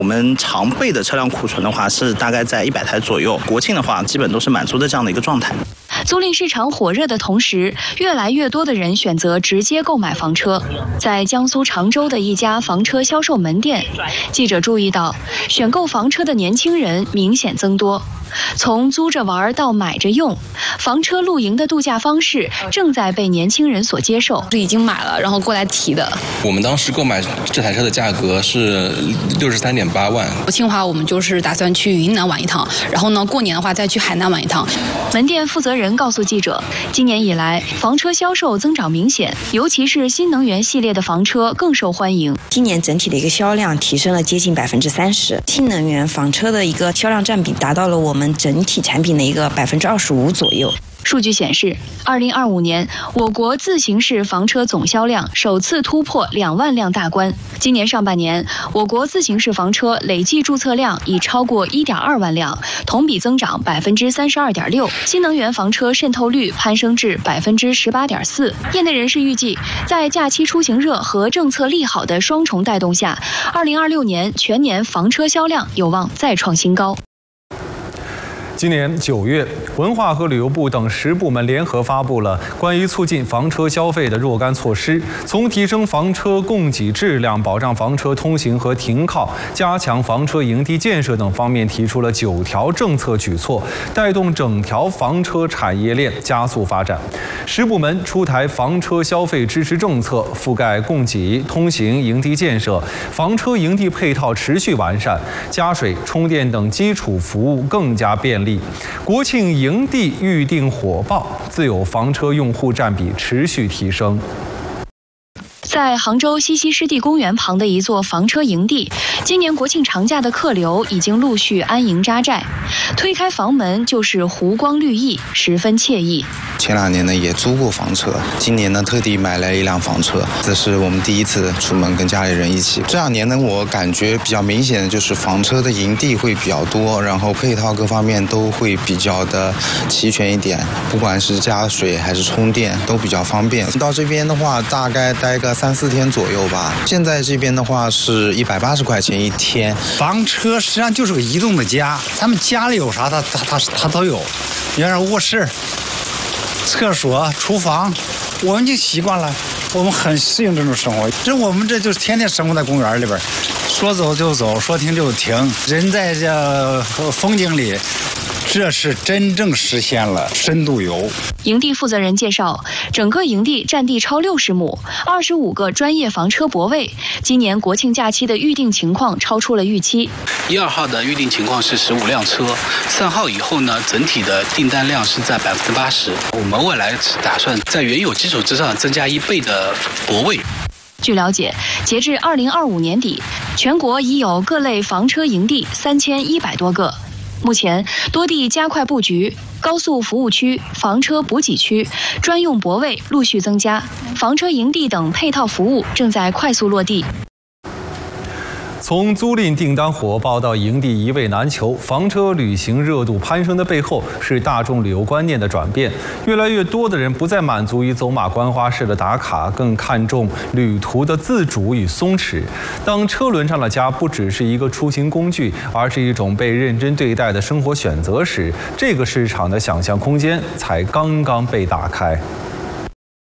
我们常备的车辆库存的话是大概在100台左右，国庆的话基本都是满足的这样的一个状态。 租赁市场火热的同时，越来越多的人选择直接购买房车。在江苏常州的一家房车销售门店，记者注意到，选购房车的年轻人明显增多。从租着玩到买着用，房车露营的度假方式正在被年轻人所接受。 已经买了，然后过来提的。 我们当时购买这台车的价格是63.8万。 清华我们就是打算去云南玩一趟，然后呢，过年的话再去海南玩一趟。 门店负责人告诉记者，今年以来房车销售增长明显，尤其是新能源系列的房车更受欢迎。 今年整体的一个销量提升了接近30%，新能源房车的一个销量占比达到了我们整体产品的一个25%左右。 数据显示，2025年我国自行式房车总销量首次突破2万辆大关。今年上半年，我国自行式房车累计注册量已超过1.2万辆，同比增长32.6%。新能源房车渗透率攀升至18.4%。业内人士预计，在假期出行热和政策利好的双重带动下，2026年全年房车销量有望再创新高。 今年9月，文化和旅游部等10部门联合发布了关于促进房车消费的若干措施，从提升房车供给质量、保障房车通行和停靠、加强房车营地建设等方面提出了9条政策举措，带动整条房车产业链加速发展。10部门出台房车消费支持政策，覆盖供给、通行、营地建设、房车营地配套持续完善，加水、充电等基础服务更加便利。国庆营地预订火爆，自有房车用户占比持续提升。 在杭州西溪湿地公园旁的一座房车营地，今年国庆长假的客流已经陆续安营扎寨，推开房门就是湖光绿意，十分惬意。 前2年呢也租过房车，今年呢特地买了一辆房车，这是我们第一次出门跟家里人一起。这2年呢我感觉比较明显的就是房车的营地会比较多，然后配套各方面都会比较的齐全一点，不管是加水还是充电都比较方便。到这边的话大概待个3-4天左右吧。现在这边的话是180块钱一天。 房车实际上就是个移动的家，咱们家里有啥它都有，比方说卧室、厕所、厨房，我们已经习惯了，我们很适应这种生活。我们这就是天天生活在公园里边，说走就走，说停就停，人在这风景里。这是真正实现了深度游。 营地负责人介绍，整个营地占地超60亩，25个专业房车泊位。今年国庆假期的预订情况超出了预期。 1、2号的预订情况是15辆车，3号以后呢，整体的订单量是在80%。我们未来打算在原有基础之上增加1倍的泊位。 据了解，截至2025年底，全国已有各类房车营地3100多个。目前，多地加快布局，高速服务区、房车补给区、专用泊位陆续增加，房车营地等配套服务正在快速落地。 从租赁订单火爆到营地一位难求，房车旅行热度攀升的背后是大众旅游观念的转变。越来越多的人不再满足于走马观花式的打卡，更看重旅途的自主与松弛。当车轮上的家不只是一个出行工具，而是一种被认真对待的生活选择时，这个市场的想象空间才刚刚被打开。